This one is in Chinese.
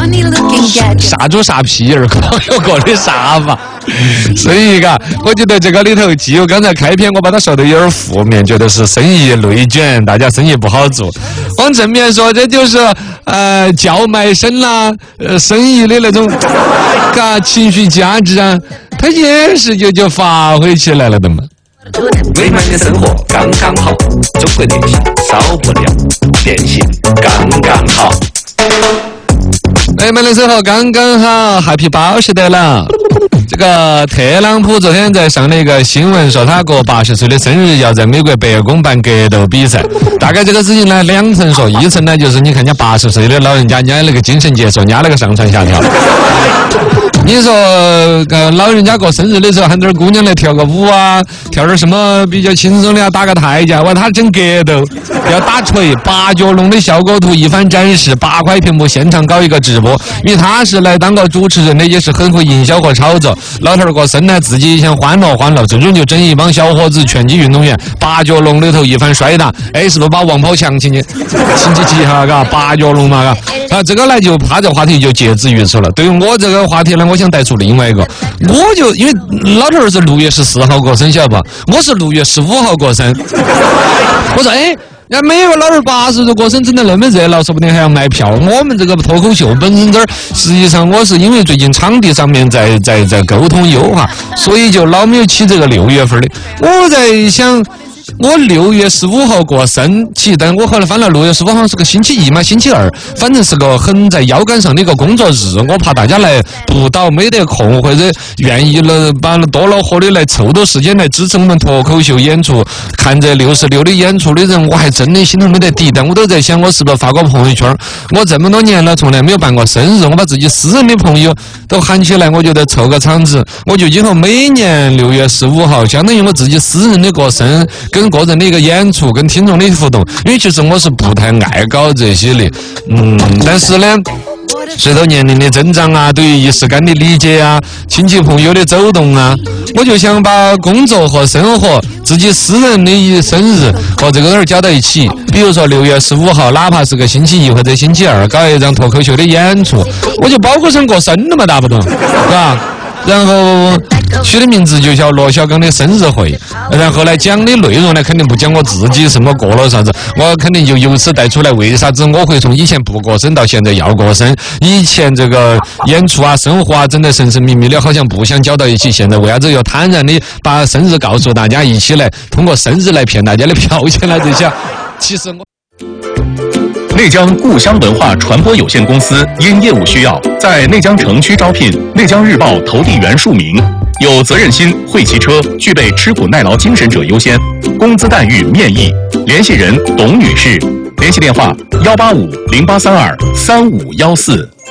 啥猪啥屁儿，各有各的杀法。所以嘎，我觉得这个里头既有刚才开篇我把它说的有点负面，觉得是生意内卷，大家生意不好做。往正面说，这就是叫卖声啦，生意的那种嘎情绪价值啊，它也是就发挥起来了的嘛。 美满的生活刚刚好，中国电信少不了，电信刚刚好。 美满的生活刚刚好 ，Happy 80了。这个特朗普昨天在上了一个新闻，说他过80岁的生日要在美国白宫办格斗比赛。大概这个事情呢，两层说，一层呢就是你看人家80岁的老人家，人家那个精神结束，人家那个上蹿下跳。你说老人家过生日的时候喊点姑娘来跳个舞啊，跳点什么比较轻松的啊，打个太极，哇，他整格斗，要打锤，8角龙的效果图一番展示，8块屏幕现场搞一个直播，因为他是来当个主持人的，也是很会营销和炒作。老头儿过生呢，自己想欢乐欢乐，这种就整一帮小伙子拳击运动员，8角龙里头一番摔打，是不是把王跑抢起去哈，嘎，8角龙嘛，嘎，这个呢就他这话题就截止于此了。对于我这个话题呢，我想带出另外一个，我就因为老头儿是6月14号过生，晓得吧？我是6月15号过生。我说，人家美国老人80岁过生整得那么热闹，说不定还要卖票。我们这个脱口秀本身这儿，实际上我是因为最近场地上面在沟通优化，所以就老没有起这个6月份的。我在想，我6月15号过生起，但我后来翻了6月15号是个星期一嘛，星期二，反正是个很在腰杆上的一个工作日，我怕大家来不到没得空，或者愿意了把多恼火的来凑到时间来支持我们脱口秀演出，看这66的演出的人，我还真的心头没得底，但我都在想，我是不是发个朋友圈，我这么多年了从来没有办过生日，我把自己私人的朋友都喊起来，我觉得凑个场子，我就今后每年6月15号相当于我自己私人的过生，跟个人的一个演出，跟听众的互动，因为其实我是不太爱搞这些的，但是呢，随着年龄的增长啊，对于仪式感的理解啊，亲戚朋友的走动啊，我就想把工作和生活、自己私人的生日和这个点儿搅到一起。比如说6月15号，哪怕是个星期一或者星期二，搞一场脱口秀的演出，我就包裹上过生了嘛，大不懂，是吧？然后取的名字就叫罗小刚的生日会，然后呢讲的内容呢肯定不讲我自己什么过了啥子，我肯定就由此带出来为啥子我会从以前不过生到现在要过生，以前这个演出啊生活啊整得神神秘秘的，好像不想搅到一起，现在为啥子又坦然的把生日告诉大家，一起来通过生日来骗大家的票钱来这些，其实我内江故乡文化传播有限公司因业务需要，在内江城区招聘内江日报投递员数名，有责任心、会骑车、具备吃苦耐劳精神者优先，工资待遇面议。联系人董女士，联系电话18508323514。